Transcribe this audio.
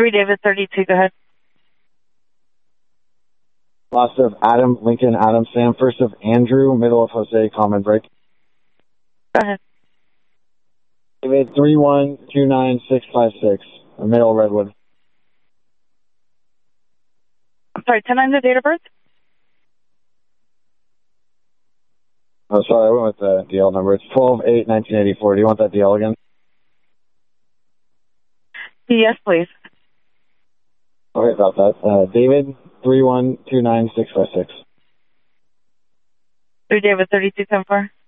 3 David 32, go ahead. Last of Adam, Lincoln, Adam, Sam. First of Andrew, middle of Jose, common break. Go ahead. David 3129656, middle Redwood. I'm sorry, 10-9 the date of birth? Oh, sorry, I went with the DL number. It's 12/8/1984. Do you want that DL again? Yes, please. Okay, about that. David 3129656. 3 David 32, 10-4.